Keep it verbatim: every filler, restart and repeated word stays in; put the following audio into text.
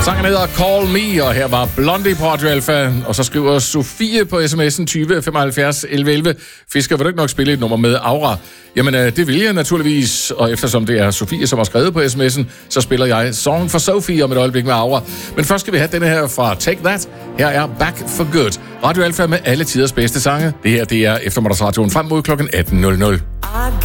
Sangen hedder Call Me, og her var Blondie på Radio Alpha. Og så skriver Sofie på sms'en tyve femoghalvfjerds elleve elleve. Fisker, vil du ikke nok spille et nummer med Aura? Jamen, det vil jeg naturligvis, og eftersom det er Sofie, som har skrevet på sms'en, så spiller jeg Song for Sophie om et øjeblik med Aura. Men først skal vi have denne her fra Take That. Her er Back for Good. Radio Alpha med alle tiders bedste sange. Det her, det er eftermiddagsradioen frem mod klokken atten nul nul.